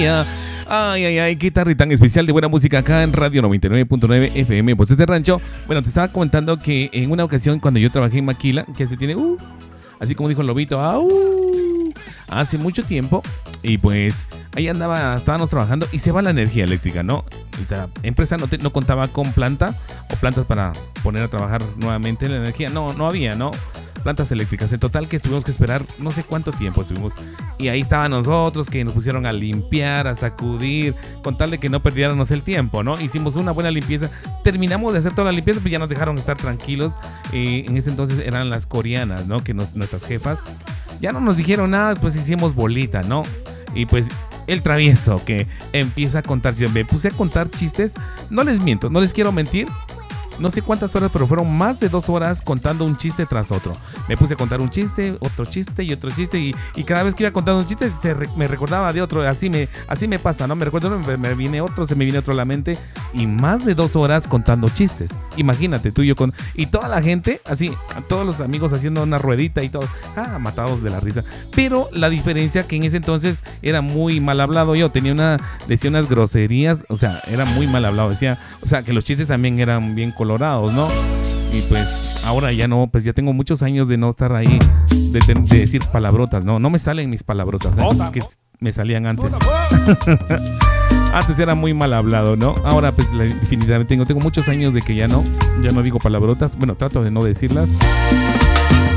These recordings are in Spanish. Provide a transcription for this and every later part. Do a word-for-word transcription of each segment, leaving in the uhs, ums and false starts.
día. Ay, ay, ay, qué tarde tan especial de buena música acá en Radio noventa y nueve punto nueve F M, pues este rancho. Bueno, te estaba comentando que en una ocasión cuando yo trabajé en Maquila, que se tiene, uh, así como dijo el lobito, ah, uh, hace mucho tiempo, y pues ahí andaba, estábamos trabajando y se va la energía eléctrica, ¿no? O sea, empresa no, te, no contaba con planta o plantas para poner a trabajar nuevamente la energía, no, no había, ¿no? Plantas eléctricas. En total que tuvimos que esperar no sé cuánto tiempo estuvimos. Y ahí estaban nosotros que nos pusieron a limpiar, a sacudir, con tal de que no perdiéramos el tiempo, ¿no? Hicimos una buena limpieza. Terminamos de hacer toda la limpieza, pues ya nos dejaron estar tranquilos. Eh, en ese entonces eran las coreanas, ¿no? Que nos, nuestras jefas ya no nos dijeron nada, pues hicimos bolita, ¿no? Y pues el travieso que empieza a contar. Yo me puse a contar chistes. No les miento, no les quiero mentir. No sé cuántas horas, pero fueron más de dos horas contando un chiste tras otro. Me puse a contar un chiste, otro chiste y otro chiste. Y, y cada vez que iba contando un chiste se re, me recordaba de otro. Así me, así me pasa, ¿no? Me recuerdo, me, me viene otro, se me viene otro a la mente. Y más de dos horas contando chistes. Imagínate, tú y yo con... Y toda la gente, así, a todos los amigos haciendo una ruedita y todo. Ah, matados de la risa. Pero la diferencia que en ese entonces era muy mal hablado yo. Tenía una... Decía unas groserías. O sea, era muy mal hablado. Decía... O sea, que los chistes también eran bien colorados, ¿no? Y pues ahora ya no, pues ya tengo muchos años de no estar ahí, de, de, de decir palabrotas, ¿no? No me salen mis palabrotas, ¿eh? Que me salían antes. Antes era muy mal hablado, ¿no? Ahora pues definitivamente tengo, tengo muchos años de que ya no, ya no digo palabrotas. Bueno, trato de no decirlas.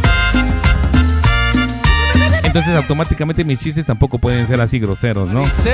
Entonces automáticamente mis chistes tampoco pueden ser así groseros, ¿no? Sí.